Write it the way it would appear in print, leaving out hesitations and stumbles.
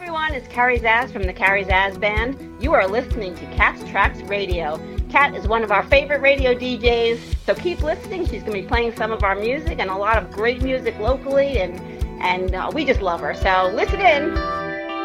everyone, it's Carrie Zaz from the Carrie Zaz Band. You are listening to Cat's Tracks Radio. Cat is one of our favorite radio DJs, so keep listening. She's going to be playing some of our music and a lot of great music locally, and we just love her. So listen in.